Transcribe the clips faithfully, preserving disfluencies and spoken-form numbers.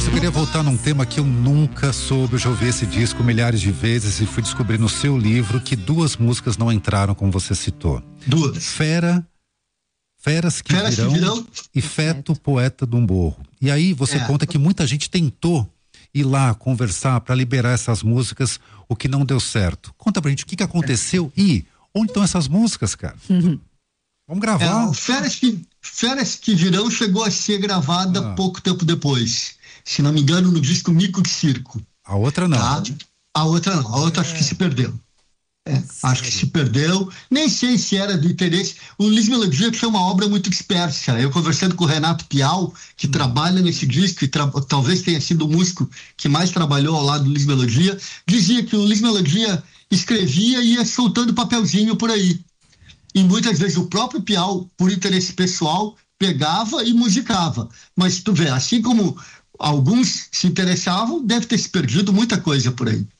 Márcio, eu queria voltar num tema que eu nunca soube. Eu já ouvi esse disco milhares de vezes e fui descobrir no seu livro que duas músicas não entraram, como você citou. Duas. Fera, Feras que, Feras virão, que virão e Feto, Poeta de um Borro. E aí você é. conta que muita gente tentou ir lá conversar para liberar essas músicas, o que não deu certo. Conta pra gente o que, que aconteceu é. e onde estão essas músicas, cara? Uhum. Vamos gravar. É, Feras que, Feras que Virão chegou a ser gravada ah. pouco tempo depois. Se não me engano, no disco Mico de Circo. A outra não. Tá? A outra não. A outra é. acho que se perdeu. É, acho que se perdeu. Nem sei se era do interesse. O Lis Melodia foi uma obra muito dispersa. Eu conversando com o Renato Pial, que hum. trabalha nesse disco e tra- talvez tenha sido o músico que mais trabalhou ao lado do Lis Melodia, dizia que o Lis Melodia escrevia e ia soltando papelzinho por aí. E muitas vezes o próprio Pial, por interesse pessoal, pegava e musicava. Mas tu vê, assim como alguns se interessavam, deve ter se perdido muita coisa por aí.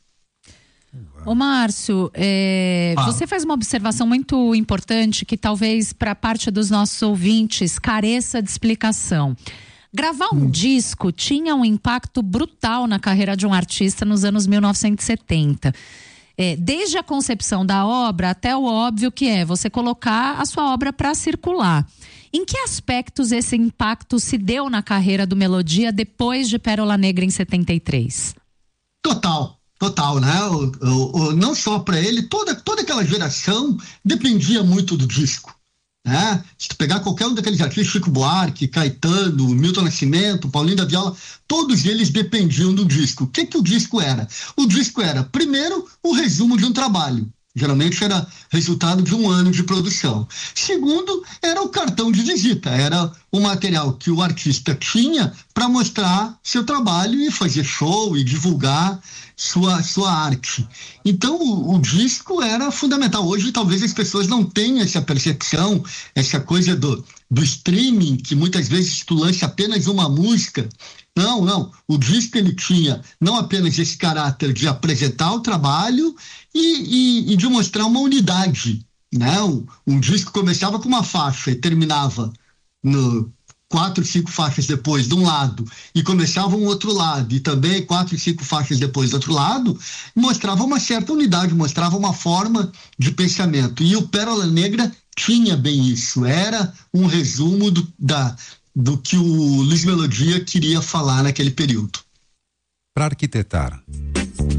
Ô Márcio, é, ah. você faz uma observação muito importante que talvez para parte dos nossos ouvintes careça de explicação. Gravar um hum. disco tinha um impacto brutal na carreira de um artista nos anos mil novecentos e setenta. É, desde a concepção da obra até o óbvio que é você colocar a sua obra para circular. Em que aspectos esse impacto se deu na carreira do Melodia depois de Pérola Negra em setenta e três? Total, total, né? O, o, o, não só para ele, toda, toda aquela geração dependia muito do disco. Né? Se tu pegar qualquer um daqueles artistas, Chico Buarque, Caetano, Milton Nascimento, Paulinho da Viola, todos eles dependiam do disco. O que que o disco era? O disco era, primeiro, o resumo de um trabalho. Geralmente era resultado de um ano de produção. Segundo, era o cartão de visita, era o material que o artista tinha para mostrar seu trabalho e fazer show e divulgar sua, sua arte. Então o, o disco era fundamental. Hoje talvez as pessoas não tenham essa percepção, essa coisa do, do streaming, que muitas vezes tu lança apenas uma música. Não, não. O disco ele tinha não apenas esse caráter de apresentar o trabalho e, e, e de mostrar uma unidade, né? Um, um disco começava com uma faixa e terminava no quatro, cinco faixas depois de um lado e começava um outro lado e também quatro, cinco faixas depois do outro lado, mostrava uma certa unidade, mostrava uma forma de pensamento. E o Pérola Negra tinha bem isso. Era um resumo do, da do que o Lis Melodia queria falar naquele período. Para arquitetar,